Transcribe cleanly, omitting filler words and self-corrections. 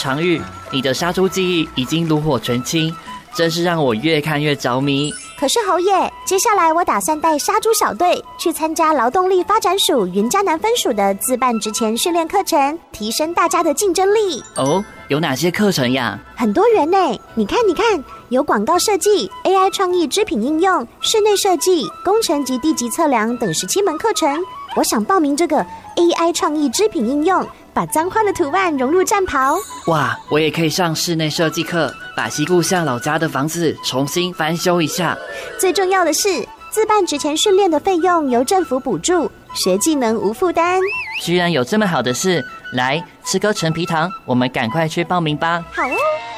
常玉，你的杀猪技艺已经炉火纯青，真是让我越看越着迷。 可是侯爷，接下来我打算带杀猪小队去参加劳动力发展署云嘉南分署的自办职前训练课程，提升大家的竞争力。 哦，有哪些课程呀？ 很多元呢，你看，有广告设计、AI 创意织品应用、室内设计、工程及地级测量等17门课程。我想报名这个 AI 创意织品应用，把脏花的图案融入战袍。 哇，我也可以上室内设计课，把西故乡老家的房子重新翻修一下。 最重要的是，自办职前训练的费用由政府补助，学技能无负担。 居然有这么好的事，来吃颗陈皮糖，我们赶快去报名吧。 好哦。